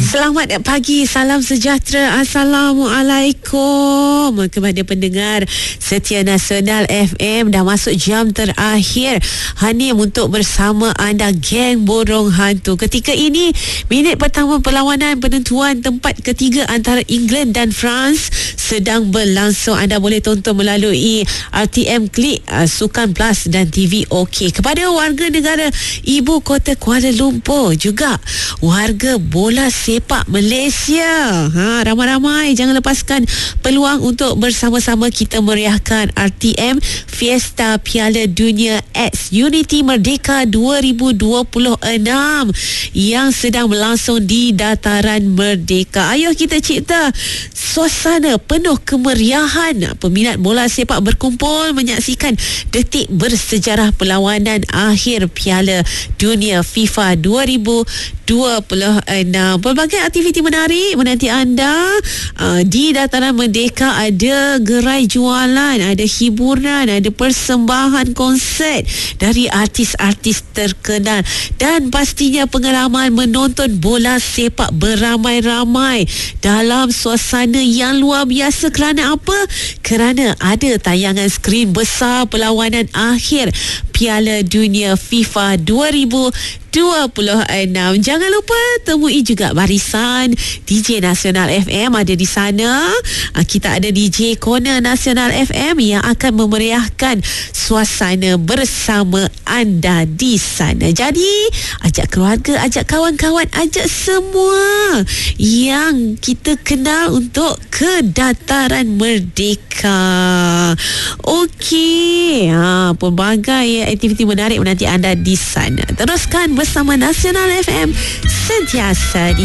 Selamat pagi, salam sejahtera, Assalamualaikum kepada pendengar setia Nasional FM. Dah masuk jam terakhir Hanim untuk bersama anda, geng Borong Hantu. Ketika ini minit pertama perlawanan penentuan tempat ketiga antara England dan France sedang berlangsung. Anda boleh tonton melalui RTM Klik, Sukan Plus dan TV OK. Kepada warga negara ibu kota Kuala Lumpur, juga warga bola sepak Malaysia, ramai-ramai jangan lepaskan peluang untuk bersama-sama kita meriahkan RTM Fiesta Piala Dunia X Unity Merdeka 2026 yang sedang berlangsung di Dataran Merdeka. Ayo kita cipta suasana penuh kemeriahan. Peminat bola sepak berkumpul menyaksikan detik bersejarah perlawanan akhir Piala Dunia FIFA 2026. Pelbagai aktiviti menarik menanti anda di Dataran Merdeka. Ada gerai jualan, ada hiburan, ada persembahan konsert dari artis-artis terkenal dan pastinya pengalaman menonton bola sepak beramai-ramai dalam suasana yang luar biasa. Kerana apa? Kerana ada tayangan skrin besar perlawanan akhir Piala Dunia FIFA 2026. Jangan lupa temui juga barisan DJ Nasional FM ada di sana. Kita ada DJ Corner Nasional FM yang akan memeriahkan suasana bersama anda di sana. Jadi ajak keluarga, ajak kawan-kawan, ajak semua yang kita kenal untuk ke Dataran Merdeka. Okey, pelbagai aktiviti menarik menanti anda di sana. Teruskan bersama Nasional FM sentiasa di